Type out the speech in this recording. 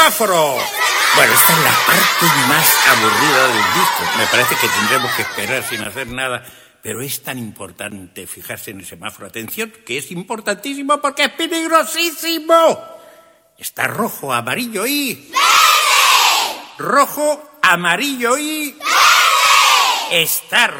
semáforo. Bueno, esta es la parte más aburrida del disco. Me parece que tendremos que esperar sin hacer nada. Pero es tan importante fijarse en el semáforo. Atención, que es importantísimo porque es peligrosísimo. Está rojo, amarillo y... ¡verde! Rojo, amarillo y... ¡verde! Está